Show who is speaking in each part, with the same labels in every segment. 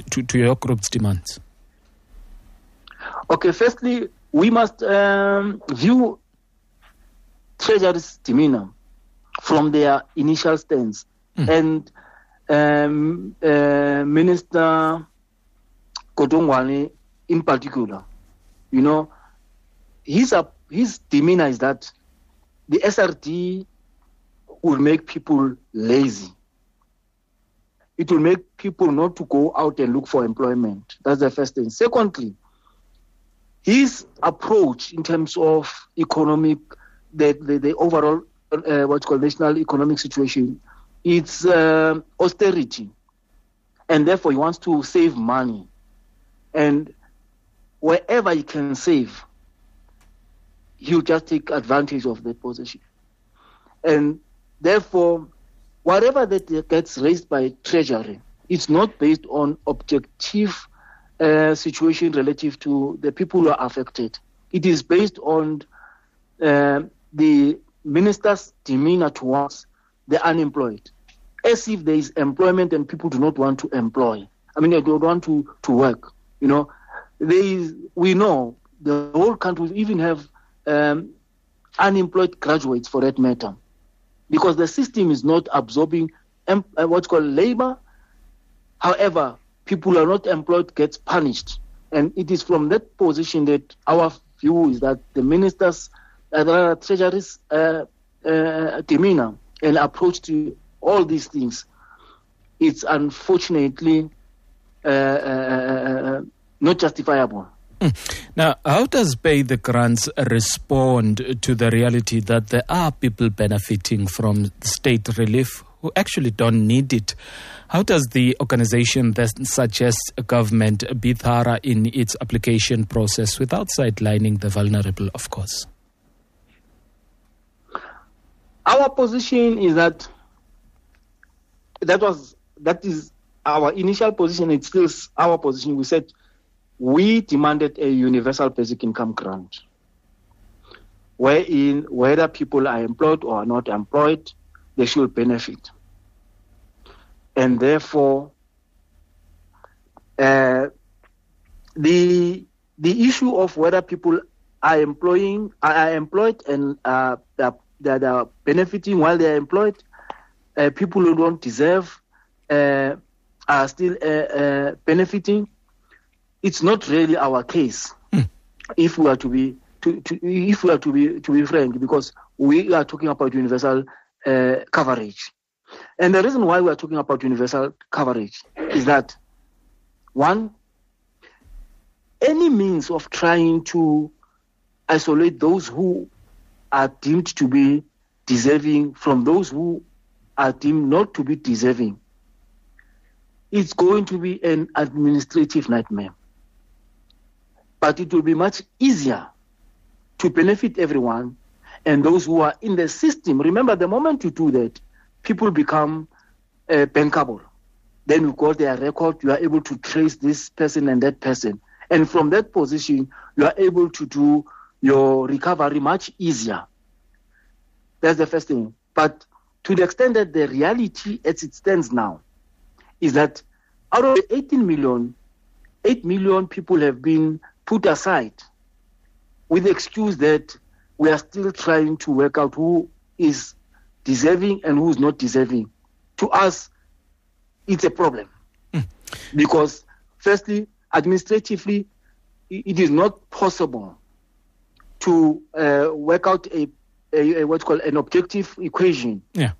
Speaker 1: your group's demands?
Speaker 2: Okay, firstly, we must view Treasury's demeanor from their initial stance. And Minister Kodongwane in particular, his demeanor is that the SRD will make people lazy. It will make people not to go out and look for employment. That's the first thing. Secondly, his approach in terms of economic, the overall what's called national economic situation, it's austerity, and therefore he wants to save money, and wherever he can save, he'll just take advantage of that position, and therefore whatever that gets raised by Treasury, it's not based on objective situation relative to the people who are affected. It is based on the minister's demeanor towards the unemployed, as if there is employment and people do not want to employ. I mean, they don't want to work. We know the whole country will even have unemployed graduates, for that matter, because the system is not absorbing what's called labor. However, people who are not employed gets punished, and it is from that position that our view is that the ministers, Treasury's demeanor and approach to all these things, it's unfortunately not justifiable.
Speaker 1: Now, how does Pay the Grants respond to the reality that there are people benefiting from state relief who actually don't need it? How does the organization that suggests government be thorough in its application process without sidelining the vulnerable, of course?
Speaker 2: Our position is that is our initial position. It's still our position. We said we demanded a universal basic income grant, wherein whether people are employed or are not employed, they should benefit. And therefore, the issue of whether people are employed and they're benefiting while they are employed, people who don't deserve are still benefiting. It's not really our case, if we are to be frank, because we are talking about universal coverage. And the reason why we are talking about universal coverage is that, one, any means of trying to isolate those who are deemed to be deserving from those who are deemed not to be deserving, it's going to be an administrative nightmare. But it will be much easier to benefit everyone and those who are in the system. Remember, the moment you do that, people become bankable. Then you got their record, you are able to trace this person and that person. And from that position, you are able to do your recovery much easier. That's the first thing. But to the extent that the reality as it stands now is that out of the 18 million, 8 million people have been put aside with the excuse that we are still trying to work out who is deserving and who is not deserving. To us, it's a problem. Because firstly, administratively, it is not possible to work out a what's called an objective equation. Yeah.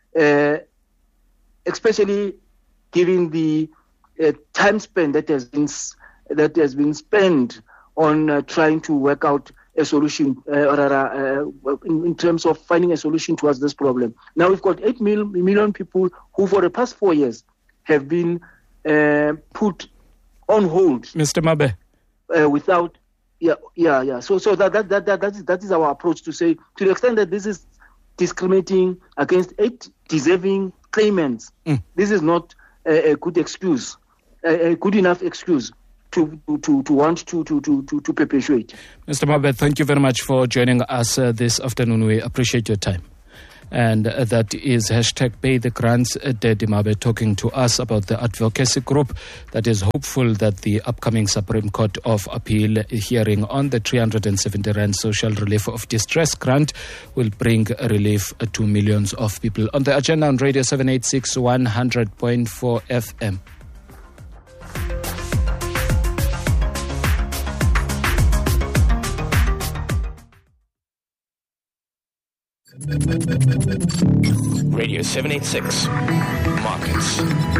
Speaker 2: Especially given the time span that has been spent on trying to work out a solution, in terms of finding a solution towards this problem. Now we've got 8 million people who, for the past 4 years, have been put on hold.
Speaker 1: Mr. Mabe,
Speaker 2: without. Yeah. So that is our approach, to say, to the extent that this is discriminating against 8 deserving claimants, this is not a good excuse, a good enough excuse to want to perpetuate.
Speaker 1: Mr. Mabe, thank you very much for joining us this afternoon. We appreciate your time. and that is #PayTheGrants. Dedi Mabe talking to us about the advocacy group that is hopeful that the upcoming Supreme Court of Appeal hearing on the 370 Rand social relief of distress grant will bring relief to millions of people. On the agenda on Radio 786 100.4 FM.
Speaker 3: Radio 786 Markets.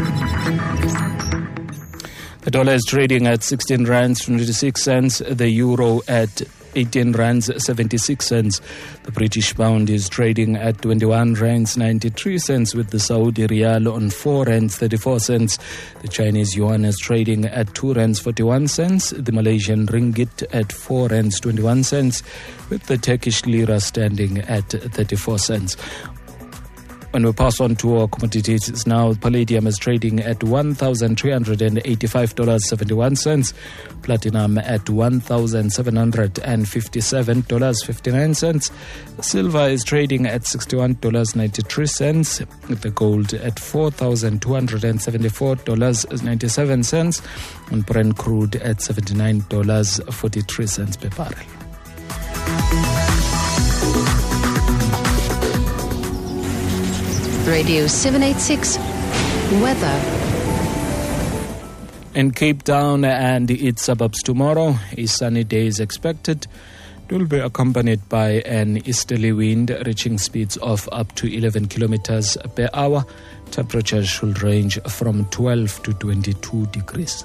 Speaker 1: The dollar is trading at 16 rands 26 cents. The euro at 18 rands 76 cents. The British pound is trading at 21 rands 93 cents, with the Saudi riyal on 4 rands 34 cents. The Chinese yuan is trading at 2 rands 41 cents. The Malaysian ringgit at 4 rands 21 cents, with the Turkish lira standing at 34 cents. When we pass on to our commodities now, palladium is trading at $1,385.71, platinum at $1,757.59, silver is trading at $61.93, the gold at $4,274.97, and Brent crude at $79.43 per barrel.
Speaker 4: Radio 786 Weather.
Speaker 1: In Cape Town and its suburbs tomorrow, a sunny day is expected. It will be accompanied by an easterly wind reaching speeds of up to 11 kilometers per hour. Temperatures should range from 12 to 22 degrees.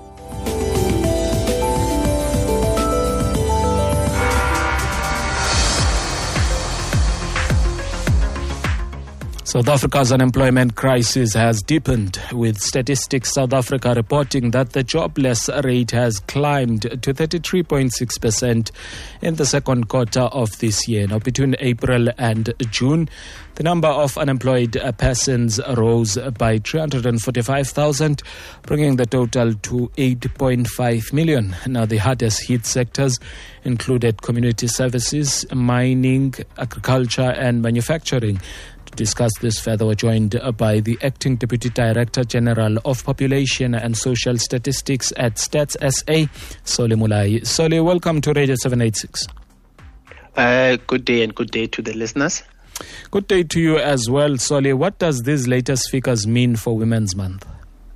Speaker 1: South Africa's unemployment crisis has deepened, with Statistics South Africa reporting that the jobless rate has climbed to 33.6% in the second quarter of this year. Now, between April and June, the number of unemployed persons rose by 345,000, bringing the total to 8.5 million. Now, the hardest hit sectors included community services, mining, agriculture, and manufacturing. To discuss this further, we're joined by the Acting Deputy Director General of Population and Social Statistics at Stats SA, Solly Molai. Solly, welcome to Radio 786.
Speaker 5: Good day, and good day to the listeners.
Speaker 1: Good day to you as well, Solly. What does these latest figures mean for Women's Month?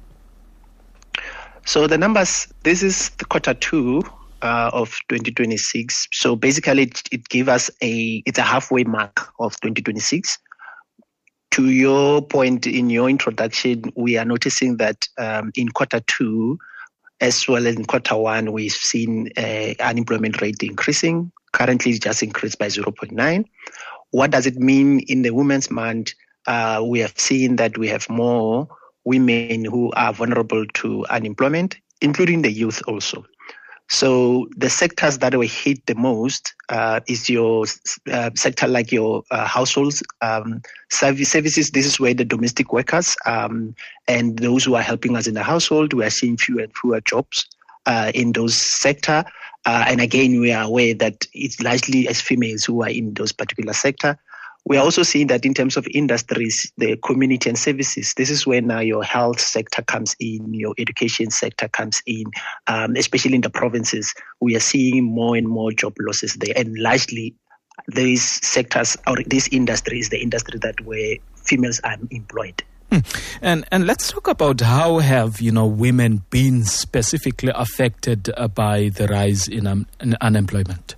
Speaker 5: So the numbers, this is the quarter two of 2026. So basically it gives us it's a halfway mark of 2026. To your point in your introduction, we are noticing that in quarter two, as well as in quarter one, we've seen unemployment rate increasing. Currently, it's just increased by 0.9. What does it mean in the Women's Month? We have seen that we have more women who are vulnerable to unemployment, including the youth also. So the sectors that were hit the most is your sector like your households, services. This is where the domestic workers and those who are helping us in the household, we are seeing fewer and fewer jobs in those sector. And again, we are aware that it's largely as females who are in those particular sector. We are also seeing that in terms of industries, the community and services, this is where now your health sector comes in, your education sector comes in, especially in the provinces. We are seeing more and more job losses there. And largely, these sectors, or this industry is the industry that where females are employed.
Speaker 1: And let's talk about how have women been specifically affected by the rise in unemployment.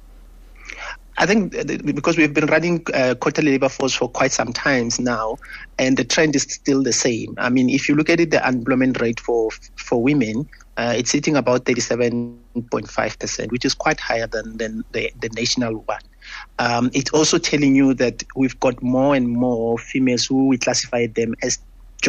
Speaker 5: I think because we've been running quarterly labor force for quite some time now, and the trend is still the same. I mean, if you look at it, the unemployment rate for women, it's sitting about 37.5%, which is quite higher than the national one. It's also telling you that we've got more and more females who we classify them as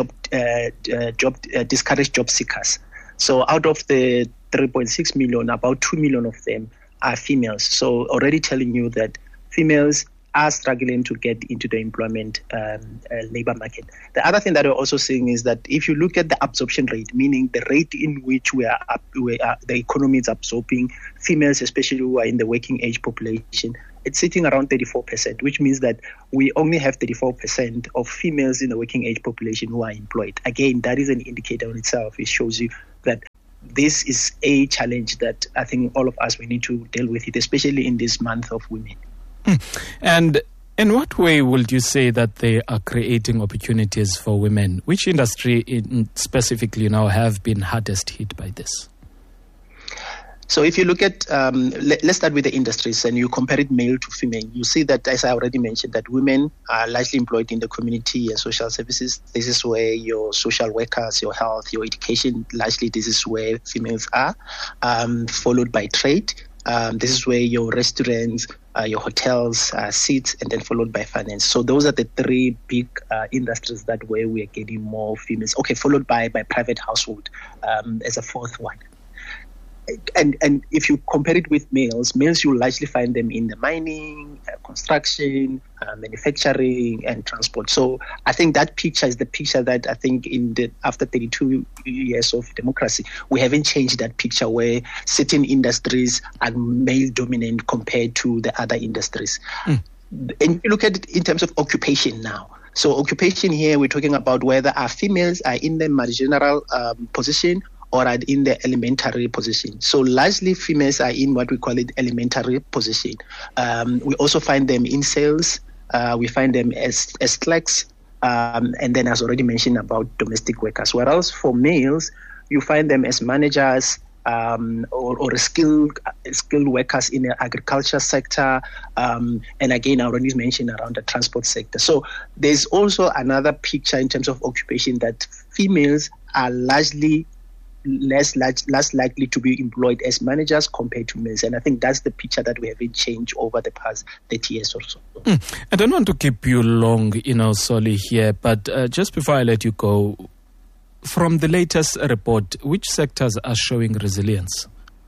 Speaker 5: discouraged job seekers. So out of the 3.6 million, about 2 million of them are females. So already telling you that females are struggling to get into the employment labor market. The other thing that we're also seeing is that if you look at the absorption rate, meaning the rate in which the economy is absorbing females, especially who are in the working age population, it's sitting around 34%, which means that we only have 34% of females in the working age population who are employed. Again, that is an indicator in itself. It shows you that this is a challenge that I think all of us, we need to deal with it, especially in this month of women.
Speaker 1: And in what way would you say that they are creating opportunities for women? Which industry specifically now have been hardest hit by this?
Speaker 5: So if you look at, let's start with the industries and you compare it male to female, you see that, as I already mentioned, that women are largely employed in the community and social services. This is where your social workers, your health, your education, largely this is where females are, followed by trade. This is where your restaurants, your hotels sit, and then followed by finance. So those are the three big industries that where we are getting more females. Okay, followed by private household as a fourth one. And if you compare it with males, you largely find them in the mining, construction, manufacturing, and transport. So I think that picture is the picture that I think after 32 years of democracy, we haven't changed that picture where certain industries are male dominant compared to the other industries. And you look at it in terms of occupation now. So occupation here, we're talking about whether our females are in the marginal position or are in the elementary position. So largely females are in what we call it elementary position. We also find them in sales. We find them as clerks, and then as already mentioned about domestic workers. Whereas for males, you find them as managers or skilled workers in the agriculture sector. And again, I already mentioned around the transport sector. So there's also another picture in terms of occupation that females are largely less likely to be employed as managers compared to males. And I think that's the picture that we haven't changed over the past 30 years or so.
Speaker 1: I don't want to keep you long, Solly here, but just before I let you go, from the latest report, which sectors are showing resilience?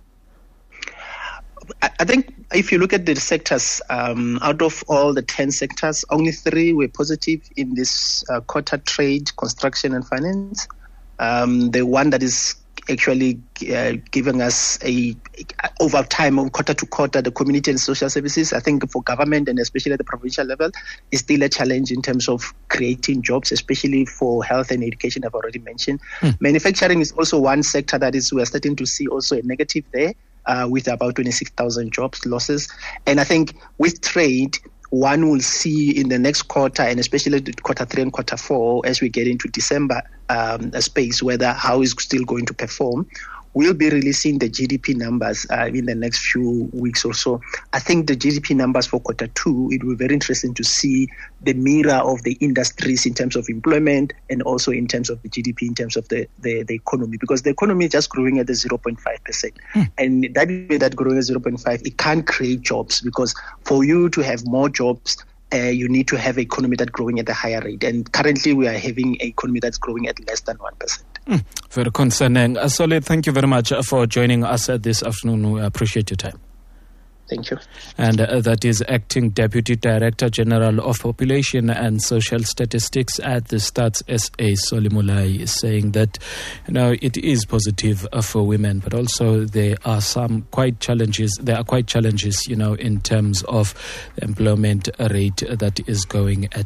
Speaker 5: I think if you look at the sectors, out of all the 10 sectors, only 3 were positive in this quarter: trade, construction, and finance. The one that is actually giving us over time, quarter to quarter, the community and social services, I think for government and especially at the provincial level, is still a challenge in terms of creating jobs, especially for health and education, I've already mentioned. Manufacturing is also one sector that we're starting to see also a negative there, with about 26,000 jobs losses. And I think with trade, one will see in the next quarter, and especially quarter 3 and quarter 4, as we get into December, a space whether how is still going to perform. We'll be releasing the GDP numbers in the next few weeks or so. I think the GDP numbers for quarter 2, it will be very interesting to see the mirror of the industries in terms of employment and also in terms of the GDP, in terms of the economy, because the economy is just growing at the 0.5%. And that growing at 0.5, it can't create jobs, because for you to have more jobs, you need to have an economy that's growing at a higher rate. And currently we are having an economy that's growing at less than 1%.
Speaker 1: Very concerning. Solly, thank you very much for joining us this afternoon. We appreciate your time.
Speaker 5: Thank you.
Speaker 1: And that is Acting Deputy Director General of Population and Social Statistics at the Stats SA, Solly Molai, saying that it is positive for women, but also there are quite challenges. There are quite challenges, in terms of the employment rate that is going at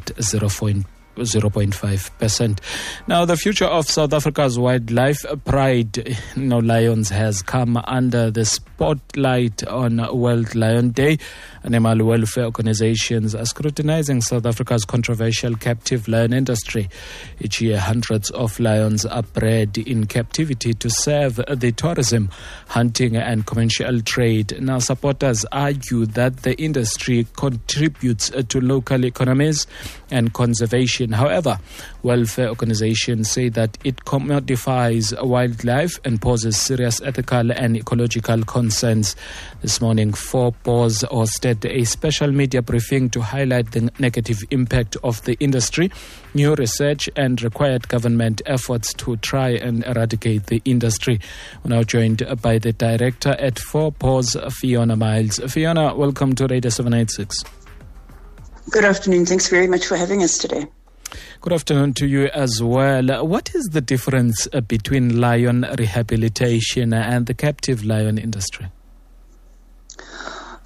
Speaker 1: 0.5%. Now, the future of South Africa's wildlife pride, lions, has come under the spotlight on World Lion Day. Animal welfare organizations are scrutinizing South Africa's controversial captive lion industry. Each year, hundreds of lions are bred in captivity to serve the tourism, hunting, and commercial trade. Now, supporters argue that the industry contributes to local economies and conservation. However, welfare organizations say that it commodifies wildlife and poses serious ethical and ecological concerns. This morning, 4 Paws hosted a special media briefing to highlight the negative impact of the industry, new research, and required government efforts to try and eradicate the industry. We're now joined by the director at 4 Paws, Fiona Miles. Fiona, welcome to Radio 786.
Speaker 6: Good afternoon. Thanks very much for having us today.
Speaker 1: Good afternoon to you as well. What is the difference between lion rehabilitation and the captive lion industry?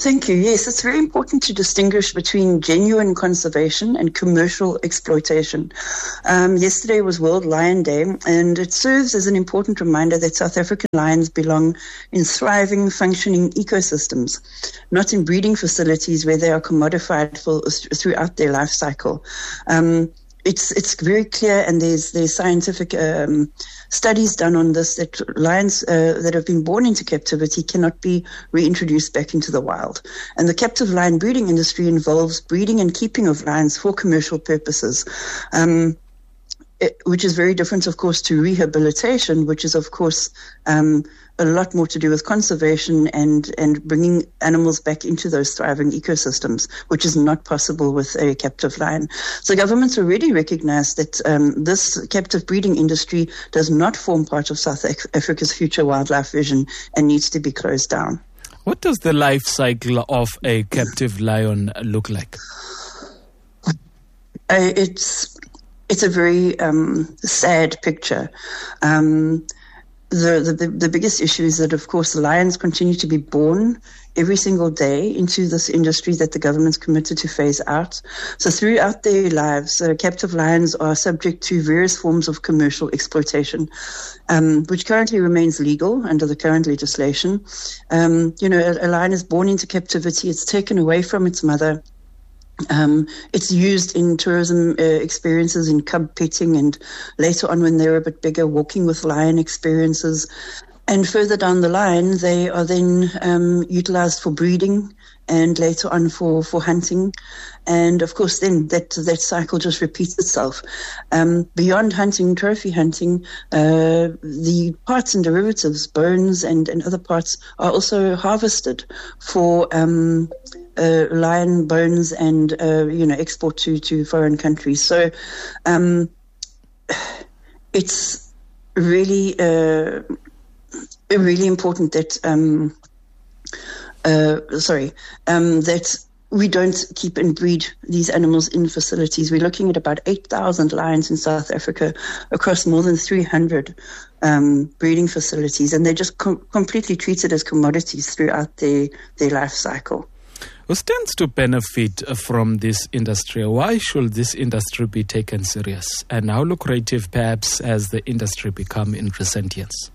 Speaker 6: Thank you. Yes, it's very important to distinguish between genuine conservation and commercial exploitation. Yesterday was World Lion Day, and it serves as an important reminder that South African lions belong in thriving, functioning ecosystems, not in breeding facilities where they are commodified throughout their life cycle. It's very clear, and there's scientific studies done on this, that lions that have been born into captivity cannot be reintroduced back into the wild. And the captive lion breeding industry involves breeding and keeping of lions for commercial purposes, which is very different, of course, to rehabilitation, which is, of course, a lot more to do with conservation and bringing animals back into those thriving ecosystems, which is not possible with a captive lion. So governments already recognize that this captive breeding industry does not form part of South Africa's future wildlife vision and needs to be closed down.
Speaker 1: What does the life cycle of a captive lion look like?
Speaker 6: It's a very sad picture. The biggest issue is that, of course, lions continue to be born every single day into this industry that the government's committed to phase out. So throughout their lives, captive lions are subject to various forms of commercial exploitation, which currently remains legal under the current legislation. A lion is born into captivity, it's taken away from its mother. It's used in tourism experiences, in cub petting, and later on when they're a bit bigger, walking with lion experiences. And further down the line, they are then utilized for breeding and later on for hunting. And of course, then that cycle just repeats itself. Beyond hunting, trophy hunting, the parts and derivatives, bones and other parts, are also harvested for lion bones and export to foreign countries. So it's really really important that that we don't keep and breed these animals in facilities. We're looking at about 8,000 lions in South Africa across more than 300 breeding facilities, and they're just completely treated as commodities throughout their life cycle.
Speaker 1: Who stands to benefit from this industry? Why should this industry be taken serious? And how lucrative, perhaps, has the industry become in recent years?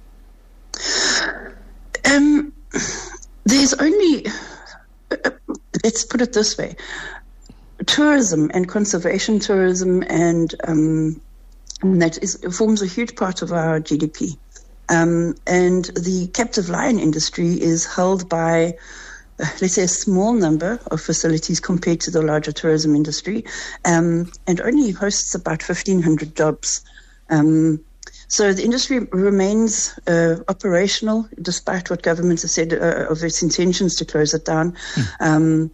Speaker 6: There's only, let's put it this way, tourism and conservation tourism and forms a huge part of our GDP. And the captive lion industry is held by, let's say, a small number of facilities compared to the larger tourism industry, and only hosts about 1,500 jobs. So the industry remains operational, despite what governments have said of its intentions to close it down. And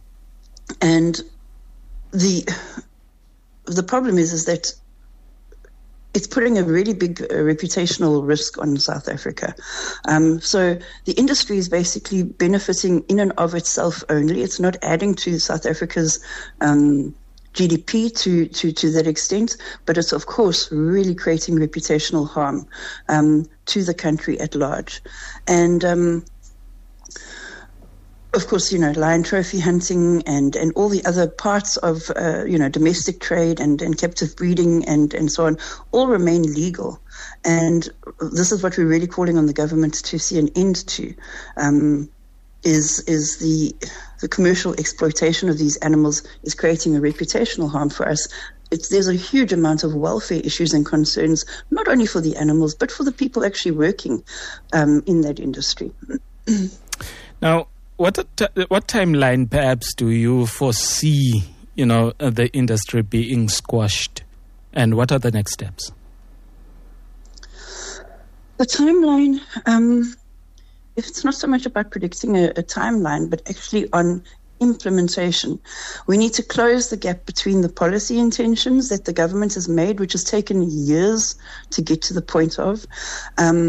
Speaker 6: the problem is that it's putting a really big reputational risk on South Africa. So the industry is basically benefiting in and of itself only. It's not adding to South Africa's GDP to that extent, but it's, of course, really creating reputational harm to the country at large. And of course, lion trophy hunting and all the other parts of, domestic trade and captive breeding and so on all remain legal. And this is what we're really calling on the government to see an end to, is the commercial exploitation of these animals is creating a reputational harm for us. There's a huge amount of welfare issues and concerns, not only for the animals, but for the people actually working in that industry.
Speaker 1: Now, what timeline perhaps do you foresee, the industry being squashed, and what are the next steps?
Speaker 6: The timeline, it's not so much about predicting a timeline, but actually on implementation. We need to close the gap between the policy intentions that the government has made, which has taken years to get to the point of,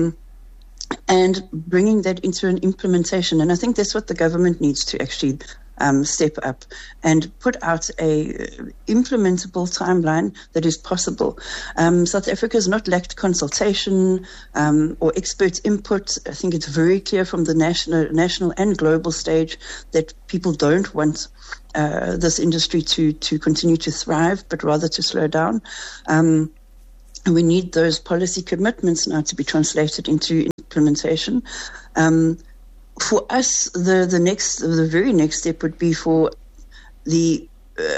Speaker 6: and bringing that into an implementation. And I think that's what the government needs to actually step up and put out a implementable timeline that is possible. South Africa has not lacked consultation or expert input. I think it's very clear from the national and global stage that people don't want this industry to continue to thrive, but rather to slow down. And we need those policy commitments now to be translated into implementation. For us, the very next step would be for the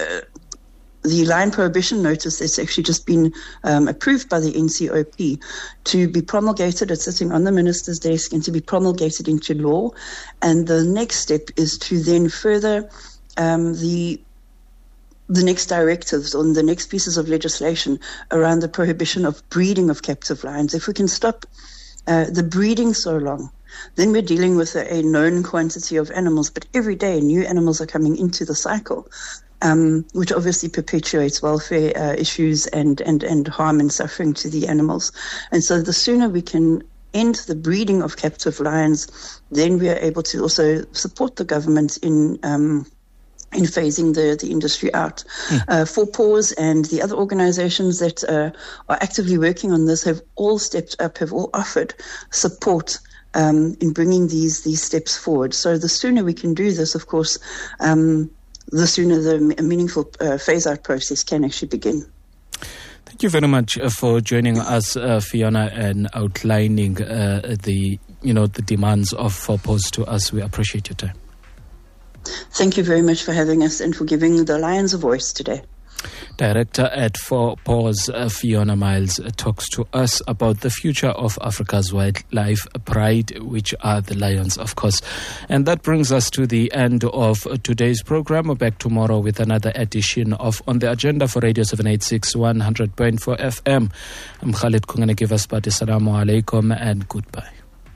Speaker 6: lion prohibition notice that's actually just been approved by the NCOP to be promulgated. It's sitting on the minister's desk and to be promulgated into law. And the next step is to then further the next directives on the next pieces of legislation around the prohibition of breeding of captive lions. If we can stop the breeding so long, then we're dealing with a known quantity of animals, but every day new animals are coming into the cycle, which obviously perpetuates welfare issues and harm and suffering to the animals. And so the sooner we can end the breeding of captive lions, then we are able to also support the government in phasing the industry out. 4paws and the other organizations that are actively working on this have all stepped up, have all offered support in bringing these steps forward. So the sooner we can do this, of course, the sooner the meaningful phase-out process can actually begin.
Speaker 1: Thank you very much for joining us, Fiona, and outlining the demands of 4paws to us. We appreciate your time.
Speaker 6: Thank you very much for having us and for giving the lions a voice today.
Speaker 1: Director at 4paws, Fiona Miles, talks to us about the future of Africa's wildlife pride, which are the lions, of course. And that brings us to the end of today's program. We're back tomorrow with another edition of On the Agenda for Radio 786 100.4 FM. I'm Khalid Kungane. Give us Assalamu alaikum and goodbye.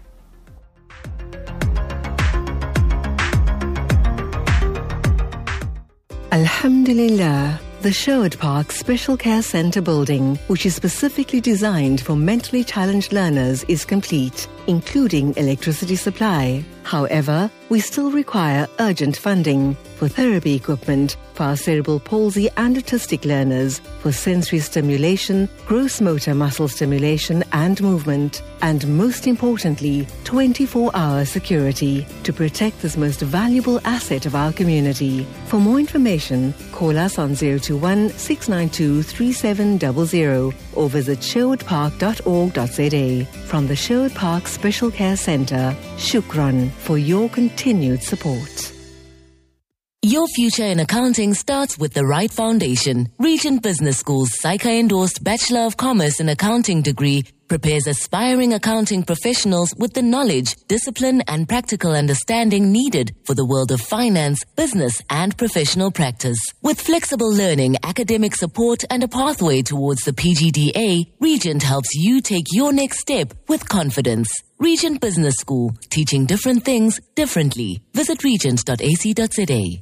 Speaker 7: Alhamdulillah. The Sherwood Park Special Care Centre building, which is specifically designed for mentally challenged learners, is complete, including electricity supply. However, we still require urgent funding for therapy equipment for our cerebral palsy and autistic learners, for sensory stimulation, gross motor muscle stimulation and movement, and most importantly, 24-hour security to protect this most valuable asset of our community. For more information, call us on 021 692 3700 or visit sherwoodpark.org.za. From the Sherwood Park Special Care Centre, Shukran for your continued support.
Speaker 8: Your future in accounting starts with the right foundation. Regent Business School's SAICA-endorsed Bachelor of Commerce in Accounting degree prepares aspiring accounting professionals with the knowledge, discipline, and practical understanding needed for the world of finance, business, and professional practice. With flexible learning, academic support, and a pathway towards the PGDA, Regent helps you take your next step with confidence. Regent Business School, teaching different things differently. Visit regent.ac.za.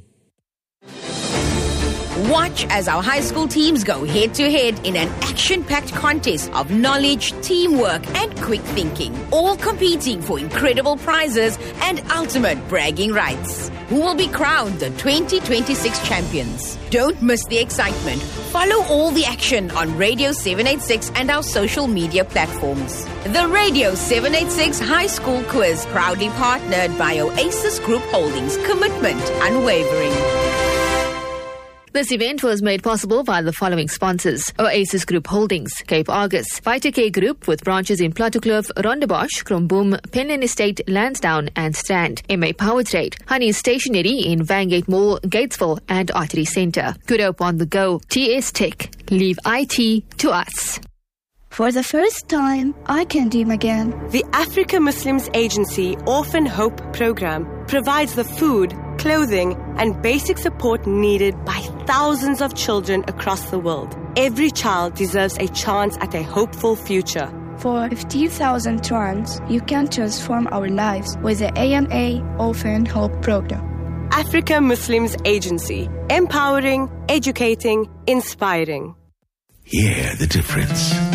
Speaker 9: Watch as our high school teams go head-to-head in an action-packed contest of knowledge, teamwork, and quick thinking, all competing for incredible prizes and ultimate bragging rights. Who will be crowned the 2026 champions? Don't miss the excitement. Follow all the action on Radio 786 and our social media platforms. The Radio 786 High School Quiz, proudly partnered by Oasis Group Holdings. Commitment unwavering.
Speaker 10: This event was made possible by the following sponsors: Oasis Group Holdings, Cape Argus, Vitacare Group with branches in Plattekloof, Rondebosch, Kromboom, Penland Estate, Lansdowne and Strand, MA Power Trade, Honey's Stationery in Vangate Mall, Gatesville and Artery Centre, Good Hope on the Go, TS Tech, leave IT to us.
Speaker 11: For the first time, I can dream again.
Speaker 12: The Africa Muslims Agency Orphan Hope Program provides the food, clothing, and basic support needed by thousands of children across the world. Every child deserves a chance at a hopeful future.
Speaker 11: For 15,000 rands, you can transform our lives with the AMA Orphan Hope Program.
Speaker 12: Africa Muslims Agency, empowering, educating, inspiring.
Speaker 13: Hear the difference.